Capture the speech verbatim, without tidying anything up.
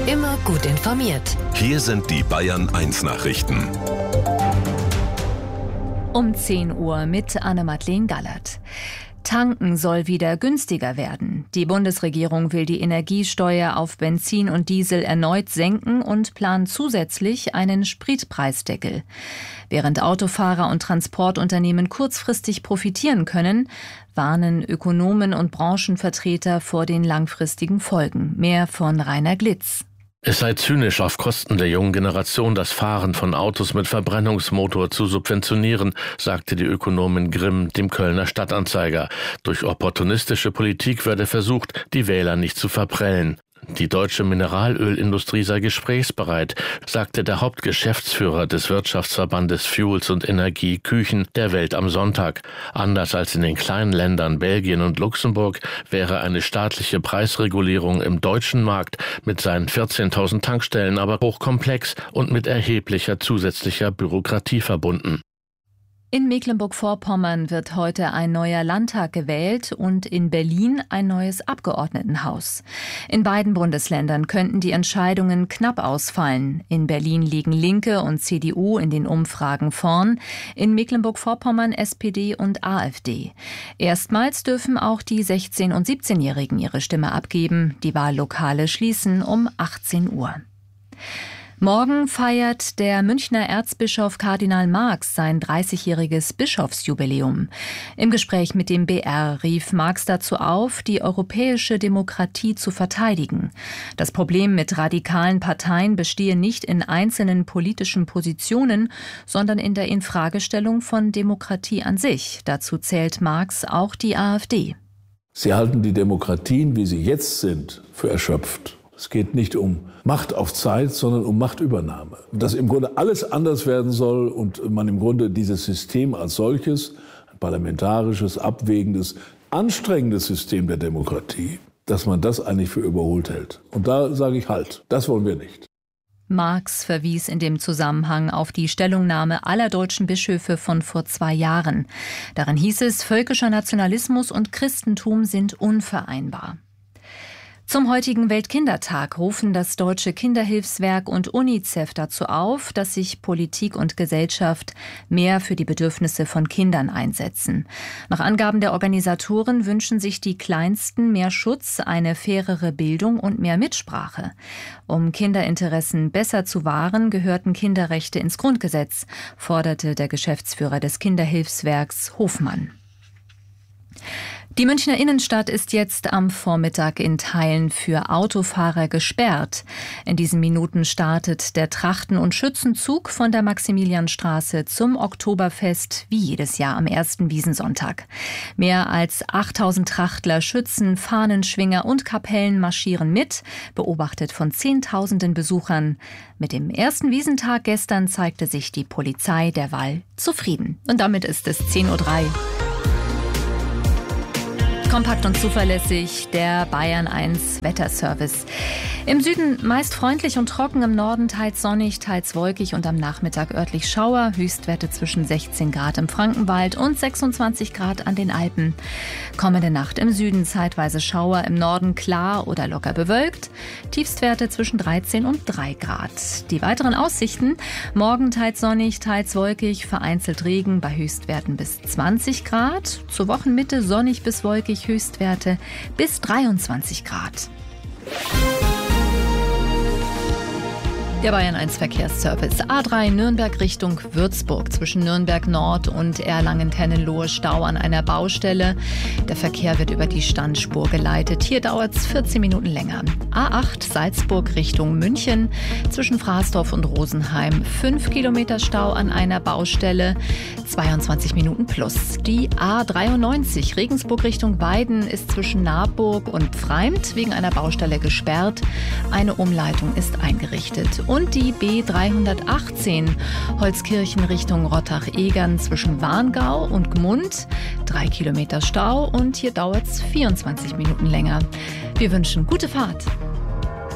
Immer gut informiert. Hier sind die Bayern eins Nachrichten. Um zehn Uhr mit Anne-Madeleine Gallert. Tanken soll wieder günstiger werden. Die Bundesregierung will die Energiesteuer auf Benzin und Diesel erneut senken und plant zusätzlich einen Spritpreisdeckel. Während Autofahrer und Transportunternehmen kurzfristig profitieren können, warnen Ökonomen und Branchenvertreter vor den langfristigen Folgen. Mehr von Rainer Glitz. Es sei zynisch, auf Kosten der jungen Generation das Fahren von Autos mit Verbrennungsmotor zu subventionieren, sagte die Ökonomin Grimm dem Kölner Stadtanzeiger. Durch opportunistische Politik werde versucht, die Wähler nicht zu verprellen. Die deutsche Mineralölindustrie sei gesprächsbereit, sagte der Hauptgeschäftsführer des Wirtschaftsverbandes Fuels und Energie Küchen der Welt am Sonntag. Anders als in den kleinen Ländern Belgien und Luxemburg wäre eine staatliche Preisregulierung im deutschen Markt mit seinen vierzehntausend Tankstellen aber hochkomplex und mit erheblicher zusätzlicher Bürokratie verbunden. In Mecklenburg-Vorpommern wird heute ein neuer Landtag gewählt und in Berlin ein neues Abgeordnetenhaus. In beiden Bundesländern könnten die Entscheidungen knapp ausfallen. In Berlin liegen Linke und C D U in den Umfragen vorn, in Mecklenburg-Vorpommern S P D und AfD. Erstmals dürfen auch die sechzehn- und siebzehnjährigen ihre Stimme abgeben. Die Wahllokale schließen um achtzehn Uhr. Morgen feiert der Münchner Erzbischof Kardinal Marx sein dreißigjähriges Bischofsjubiläum. Im Gespräch mit dem B R rief Marx dazu auf, die europäische Demokratie zu verteidigen. Das Problem mit radikalen Parteien bestehe nicht in einzelnen politischen Positionen, sondern in der Infragestellung von Demokratie an sich. Dazu zählt Marx auch die AfD. Sie halten die Demokratien, wie sie jetzt sind, für erschöpft. Es geht nicht um Macht auf Zeit, sondern um Machtübernahme. Dass im Grunde alles anders werden soll und man im Grunde dieses System als solches, ein parlamentarisches, abwägendes, anstrengendes System der Demokratie, dass man das eigentlich für überholt hält. Und da sage ich halt, das wollen wir nicht. Marx verwies in dem Zusammenhang auf die Stellungnahme aller deutschen Bischöfe von vor zwei Jahren. Darin hieß es, völkischer Nationalismus und Christentum sind unvereinbar. Zum heutigen Weltkindertag rufen das Deutsche Kinderhilfswerk und UNICEF dazu auf, dass sich Politik und Gesellschaft mehr für die Bedürfnisse von Kindern einsetzen. Nach Angaben der Organisatoren wünschen sich die Kleinsten mehr Schutz, eine fairere Bildung und mehr Mitsprache. Um Kinderinteressen besser zu wahren, gehörten Kinderrechte ins Grundgesetz, forderte der Geschäftsführer des Kinderhilfswerks Hofmann. Die Münchner Innenstadt ist jetzt am Vormittag in Teilen für Autofahrer gesperrt. In diesen Minuten startet der Trachten- und Schützenzug von der Maximilianstraße zum Oktoberfest wie jedes Jahr am ersten Wiesnsonntag. Mehr als achttausend Trachtler, Schützen, Fahnenschwinger und Kapellen marschieren mit, beobachtet von Zehntausenden Besuchern. Mit dem ersten Wiesentag gestern zeigte sich die Polizei derweil zufrieden. Und damit ist es zehn Uhr drei. Kompakt und zuverlässig, der Bayern eins Wetterservice. Im Süden meist freundlich und trocken, im Norden teils sonnig, teils wolkig und am Nachmittag örtlich Schauer. Höchstwerte zwischen sechzehn Grad im Frankenwald und sechsundzwanzig Grad an den Alpen. Kommende Nacht im Süden zeitweise Schauer, im Norden klar oder locker bewölkt. Tiefstwerte zwischen dreizehn und drei Grad. Die weiteren Aussichten: morgen teils sonnig, teils wolkig, vereinzelt Regen bei Höchstwerten bis zwanzig Grad. Zur Wochenmitte sonnig bis wolkig, Höchstwerte bis dreiundzwanzig Grad. Der Bayern eins Verkehrsservice. A drei Nürnberg Richtung Würzburg. Zwischen Nürnberg Nord und Erlangen-Tennenlohe Stau an einer Baustelle. Der Verkehr wird über die Standspur geleitet. Hier dauert es vierzehn Minuten länger. A acht Salzburg Richtung München. Zwischen Fraßdorf und Rosenheim. fünf Kilometer Stau an einer Baustelle. zweiundzwanzig Minuten plus. Die A dreiundneunzig Regensburg Richtung Weiden ist zwischen Naburg und Pfreimt wegen einer Baustelle gesperrt. Eine Umleitung ist eingerichtet. Und die B dreihundertachtzehn Holzkirchen Richtung Rottach-Egern zwischen Warngau und Gmund. Drei Kilometer Stau und hier dauert es vierundzwanzig Minuten länger. Wir wünschen gute Fahrt.